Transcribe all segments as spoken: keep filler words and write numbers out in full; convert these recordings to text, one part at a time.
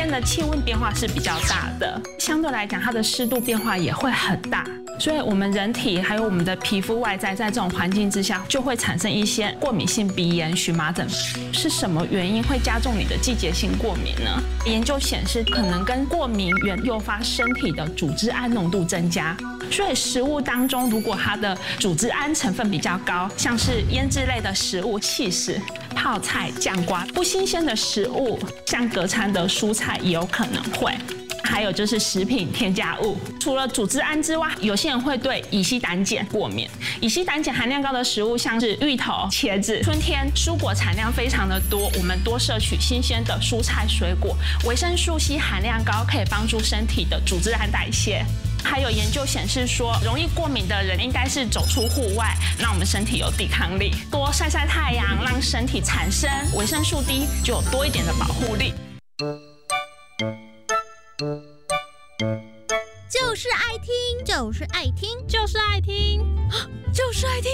天的气温变化是比较大的，相对来讲它的湿度变化也会很大，所以我们人体还有我们的皮肤外在在这种环境之下就会产生一些过敏性鼻炎、荨麻疹。是什么原因会加重你的季节性过敏呢？研究显示可能跟过敏原诱发身体的组织胺浓度增加，所以食物当中如果它的组织胺成分比较高，像是腌制类的食物、起司、泡菜、酱瓜，不新鲜的食物，像隔餐的蔬菜也有可能会。还有就是食品添加物，除了组织胺之外，有些人会对乙烯胆碱过敏。乙烯胆碱含量高的食物像是芋头、茄子，春天蔬果产量非常的多，我们多摄取新鲜的蔬菜水果，维生素 C 含量高，可以帮助身体的组织胺代谢。还有研究显示说，容易过敏的人应该是走出户外，让我们身体有抵抗力，多晒晒太阳，让身体产生维生素 D， 就有多一点的保护力。 就是爱听，就是爱听， 就是爱听， 就是爱听。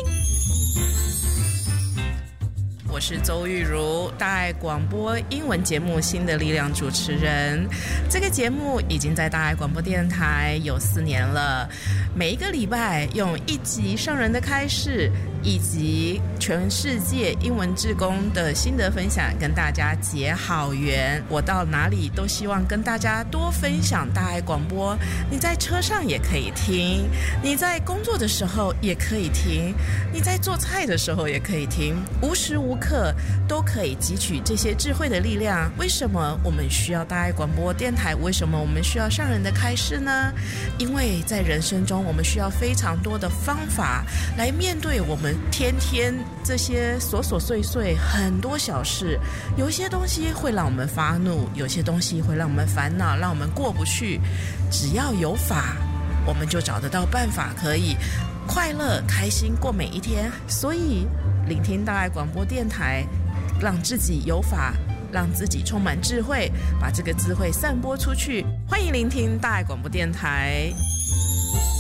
我是周玉如，大爱广播英文节目《新的力量》主持人。这个节目已经在大爱广播电台有四年了，每一个礼拜用一集上人的开示，以及全世界英文志工的心得分享，跟大家结好缘。我到哪里都希望跟大家多分享大爱广播，你在车上也可以听，你在工作的时候也可以听，你在做菜的时候也可以听，无时无刻都可以汲取这些智慧的力量。为什么我们需要大爱广播电台？为什么我们需要上人的开示呢？因为在人生中我们需要非常多的方法来面对我们天天这些琐琐碎碎很多小事，有一些东西会让我们发怒，有些东西会让我们烦恼，让我们过不去。只要有法，我们就找得到办法，可以快乐开心过每一天。所以聆听大爱广播电台，让自己有法，让自己充满智慧，把这个智慧散播出去。欢迎聆听大爱广播电台。